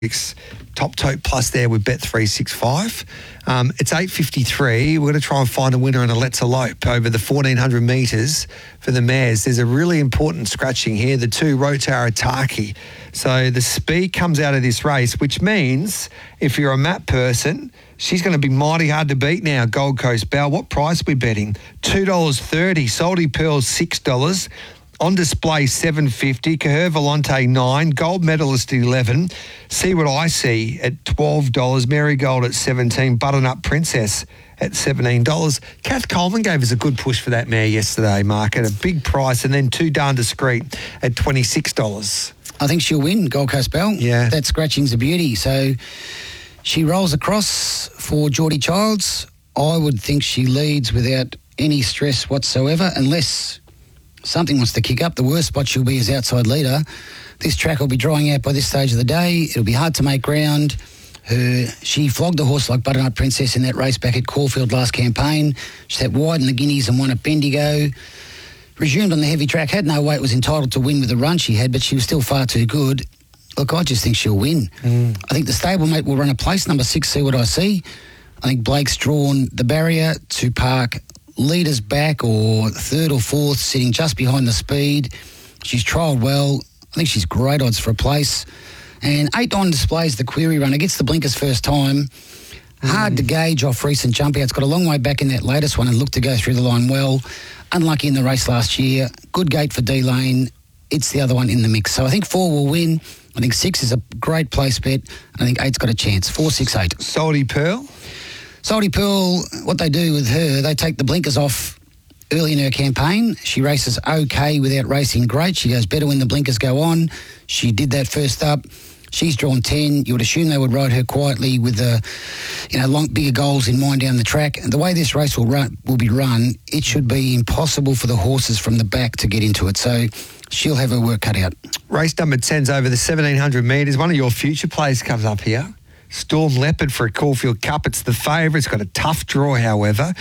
Top Tote Plus there with Bet365. It's 8:53. We're going to try and find a winner in a Let's Elope over the 1,400 metres for the mares. There's a really important scratching here, the 2 Rotara Taki. So the speed comes out of this race, which means if you're a map person, she's going to be mighty hard to beat now. Gold Coast Belle. What price are we betting? $2.30. Salty Pearls, $6. On Display, $7.50. Caher Volante, $9. Gold Medalist, $11. See What I See at $12. Marigold at $17. Butternut Princess at $17. Kath Coleman gave us a good push for that mare yesterday, Mark, at a big price, and then Too Darn Discreet at $26. I think she'll win, Gold Coast Belle. Yeah. That scratching's a beauty. So she rolls across for Geordie Childs. I would think she leads without any stress whatsoever, unless something wants to kick up. The worst spot she'll be is outside leader. This track will be drying out by this stage of the day. It'll be hard to make ground. She flogged a horse like Butternut Princess in that race back at Caulfield last campaign. She sat wide in the Guineas and won at Bendigo. Resumed on the heavy track, had no weight, was entitled to win with the run she had, but she was still far too good. Look, I just think she'll win. I think the stablemate will run a place, number 6, See What I See. I think Blake's drawn the barrier to park leaders back or third or fourth, sitting just behind the speed. She's trialled well. I think she's great odds for a place. And 8 On Display's the query runner. Gets the blinkers first time. Hard to gauge off recent jump outs. Got a long way back in that latest one and looked to go through the line well. Unlucky in the race last year. Good gate for D-Lane. It's the other one in the mix. So I think 4 will win. I think 6 is a great place bet. I think 8's got a chance. 4, 6, 8. Salty Pearl? Salty Pearl, what they do with her, they take the blinkers off early in her campaign. She races okay without racing great. She goes better when the blinkers go on. She did that first up. She's drawn 10. You would assume they would ride her quietly with bigger goals in mind down the track. And the way this race will be run, it should be impossible for the horses from the back to get into it. So she'll have her work cut out. Race number 10's over the 1,700 metres. One of your future plays comes up here. Storm Leopard for a Caulfield Cup. It's the favourite. It's got a tough draw, however.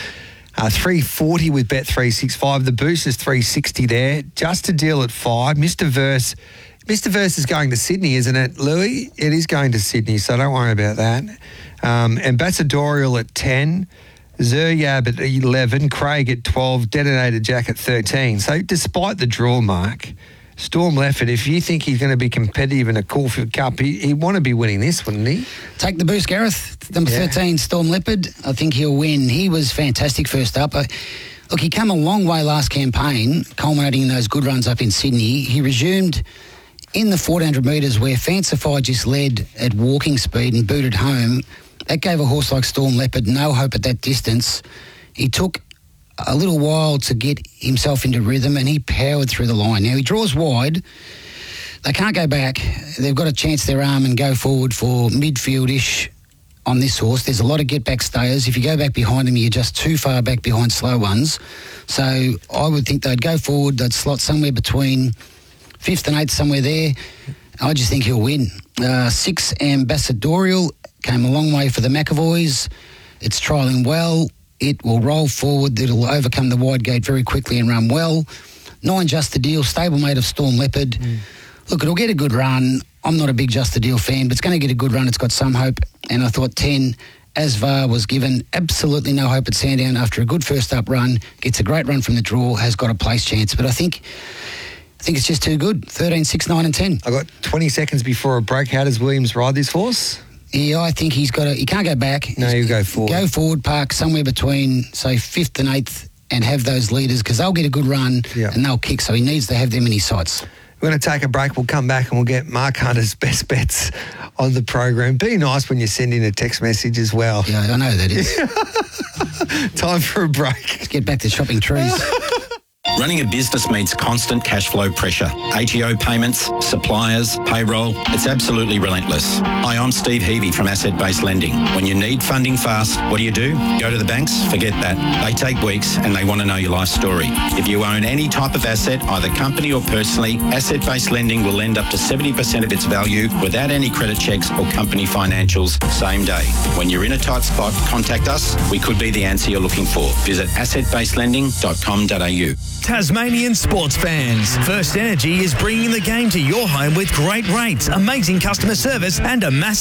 340 with Bet365. The boost is 360 there. Just a deal at 5. Mr. Verse is going to Sydney, isn't it, Louis? It is going to Sydney, so don't worry about that. Ambassadorial at 10. Zeryab at 11. Craig at 12. Detonator Jack at 13. So despite the draw, Mark, Storm Leopard, if you think he's going to be competitive in a Caulfield Cup, he'd want to be winning this, wouldn't he? Take the boost, Gareth. Number 13, Storm Leopard. I think he'll win. He was fantastic first up. Look, he came a long way last campaign, culminating in those good runs up in Sydney. He resumed in the 1,400 metres where Fancify just led at walking speed and booted home. That gave a horse like Storm Leopard no hope at that distance. He took a little while to get himself into rhythm and he powered through the line. Now he draws wide. They can't go back. They've got to chance their arm and go forward for midfield-ish on this horse. There's a lot of get-back stayers. If you go back behind him, you're just too far back behind slow ones. So I would think they'd go forward. They'd slot somewhere between 5th and 8th, somewhere there. I just think he'll win. 6, Ambassadorial, came a long way for the McAvoys. It's trialling well. It will roll forward. It'll overcome the wide gate very quickly and run well. 9, Just the Deal, stablemate of Storm Leopard. Look, it'll get a good run. I'm not a big Just the Deal fan, but it's going to get a good run. It's got some hope. And I thought 10, Asvar, was given absolutely no hope at Sandown after a good first up run. Gets a great run from the draw, has got a place chance. But I think it's just too good. 13, 6, 9 and 10. I've got 20 seconds before a break. How does Williams ride this horse? Yeah, I think he can't go back. No, he'll go forward. Go forward, park somewhere between, say, 5th and 8th and have those leaders because they'll get a good run and they'll kick, so he needs to have them in his sights. We're going to take a break. We'll come back and we'll get Mark Hunter's best bets on the program. Be nice when you send in a text message as well. Yeah, I know that is. Time for a break. Let's get back to shopping trees. Running a business means constant cash flow pressure. ATO payments, suppliers, payroll, it's absolutely relentless. Hi, I'm Steve Heavey from Asset Based Lending. When you need funding fast, what do? Go to the banks? Forget that. They take weeks and they want to know your life story. If you own any type of asset, either company or personally, Asset Based Lending will lend up to 70% of its value without any credit checks or company financials same day. When you're in a tight spot, contact us. We could be the answer you're looking for. Visit assetbasedlending.com.au. Tasmanian sports fans, First Energy is bringing the game to your home with great rates, amazing customer service and a massive